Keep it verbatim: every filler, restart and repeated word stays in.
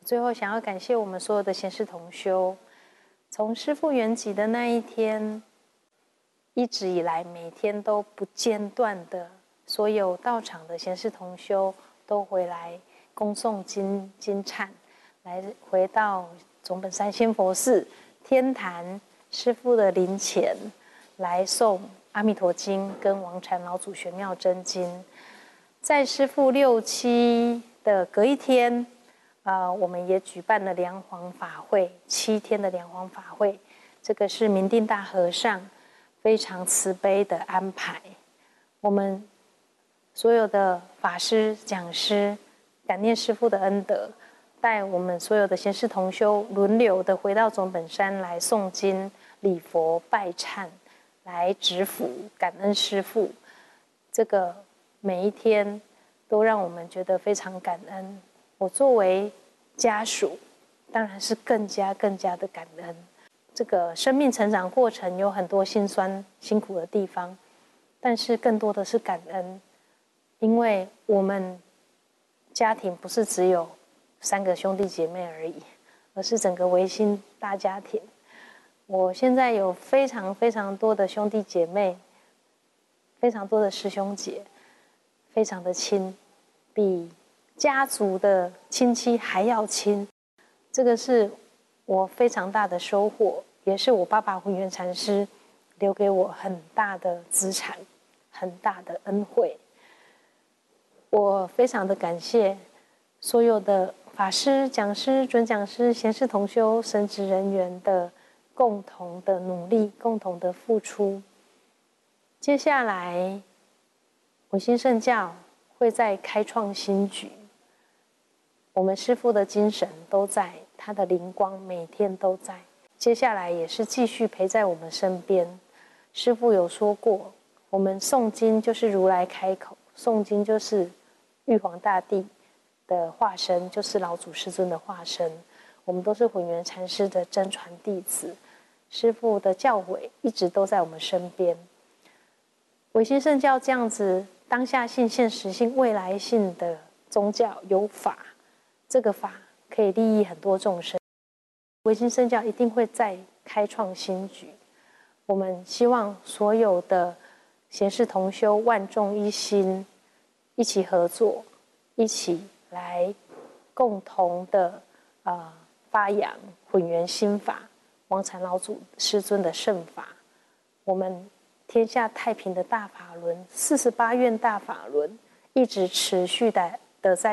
最后想要感谢我们所有的贤士同修，从师父圆寂的那一天，一直以来每天都不间断的，所有到场的贤士同修都回来恭诵经经忏，来回到总本山仙佛寺天坛师父的灵前，来诵阿弥陀经跟王禅老祖玄妙真经。在师父六七的隔一天，呃，我们也举办了梁皇法会，七天的梁皇法会。这个是明定大和尚非常慈悲的安排。我们所有的法师、讲师，感念师父的恩德，带我们所有的贤士同修轮流的回到总本山来诵经、礼佛、拜忏，来植福，感恩师父。这个每一天都让我们觉得非常感恩。我作为家属，当然是更加更加的感恩。这个生命成长过程有很多辛酸辛苦的地方，但是更多的是感恩，因为我们家庭不是只有三个兄弟姐妹而已，而是整个维新大家庭。我现在有非常非常多的兄弟姐妹，非常多的师兄姐，非常的亲，比家族的亲戚还要亲。这个是我非常大的收获，也是我爸爸慧远禅师留给我很大的资产，很大的恩惠。我非常的感谢所有的法师、讲师、准讲师、贤士同修、神职人员的共同的努力、共同的付出。接下来，维新圣教会再开创新局。我们师父的精神都在，他的灵光每天都在。接下来也是继续陪在我们身边。师父有说过，我们诵经就是如来开口，诵经就是玉皇大帝的化身，就是老祖师尊的化身。我们都是混元禅师的真传弟子，师父的教诲一直都在我们身边。维新圣教这样子当下性、现实性、未来性的宗教有法，这个法可以利益很多众生。维新圣教一定会再开创新局。我们希望所有的贤士同修万众一心，一起合作，一起来共同的呃发扬混元心法，王禅老祖师尊的圣法。我们天下太平的大法轮，四十八愿大法轮，一直持续的的在